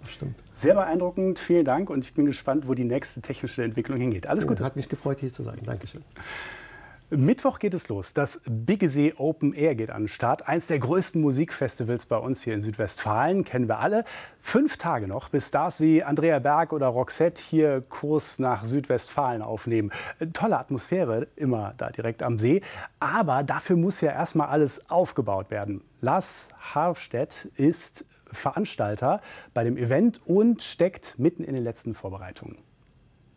stimmt. Sehr beeindruckend, vielen Dank und ich bin gespannt, wo die nächste technische Entwicklung hingeht. Alles Gute. Hat mich gefreut, hier zu sein. Dankeschön. Mittwoch geht es los. Das Biggesee Open Air geht an den Start. Eins der größten Musikfestivals bei uns hier in Südwestfalen, kennen wir alle. 5 Tage noch, bis Stars wie Andrea Berg oder Roxette hier Kurs nach Südwestfalen aufnehmen. Tolle Atmosphäre, immer da direkt am See. Aber dafür muss ja erstmal alles aufgebaut werden. Lars Harfstedt ist Veranstalter bei dem Event und steckt mitten in den letzten Vorbereitungen.